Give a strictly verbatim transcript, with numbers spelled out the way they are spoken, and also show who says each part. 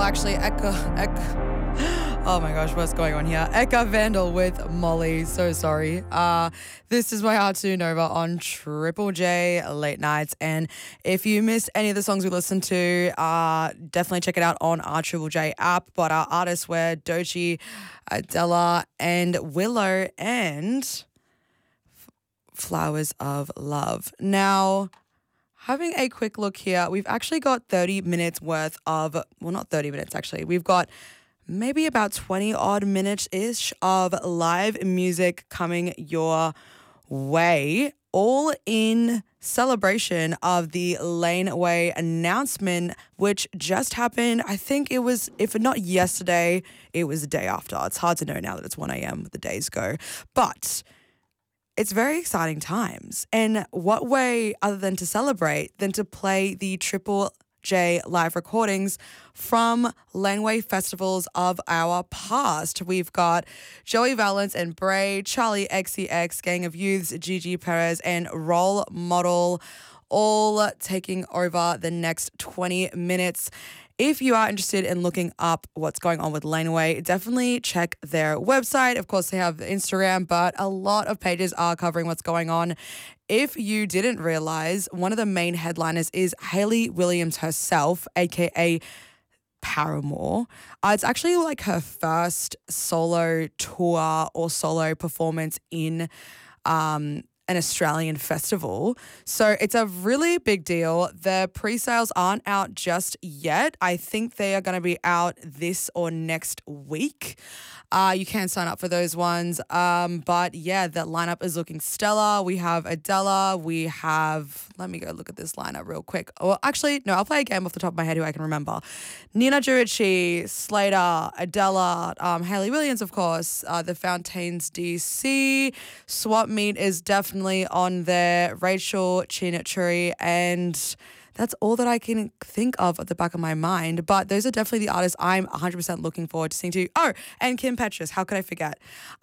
Speaker 1: actually Eka, Eka. Oh my gosh, what's going on here? Eka Vandal with Molly. So sorry. Uh, this is my Heart to Nova on Triple J Late Nights. And if you missed any of the songs we listened to, uh, definitely check it out on our Triple J app. But our artists were Doechii, Adela, and Willow, and F- Flowers of Love. Now, having a quick look here, we've actually got thirty minutes worth of, well, not thirty minutes actually, we've got maybe about twenty odd minutes-ish of live music coming your way, all in celebration of the Laneway announcement, which just happened. I think it was, if not yesterday, it was the day after. It's hard to know now that it's one a.m. the days go. But it's very exciting times. And what way other than to celebrate than to play the Triple J live recordings from Laneway festivals of our past. We've got Joey Valence and Bray, Charlie X C X, Gang of Youths, Gigi Perez, and Role Model, all taking over the next twenty minutes. If you are interested in looking up what's going on with Laneway, definitely check their website. Of course, they have Instagram, but a lot of pages are covering what's going on. If you didn't realize, one of the main headliners is Hayley Williams herself, aka Paramore. Uh, it's actually like her first solo tour or solo performance in um, an Australian festival. So it's a really big deal. The pre-sales aren't out just yet. I think they are going to be out this or next week. Uh, you can sign up for those ones. Um, but yeah, the lineup is looking stellar. We have Adela. We have, let me go look at this lineup real quick. Well, actually, no, I'll play a game off the top of my head who I can remember. Nina Jurici, Slater, Adela, um, Hayley Williams, of course, uh, The Fountains D C, Swap Meet is definitely on there, Rachel Chinachuri, and that's all that I can think of at the back of my mind. But those are definitely the artists I'm one hundred percent looking forward to seeing too. Oh, and Kim Petras. How could I forget?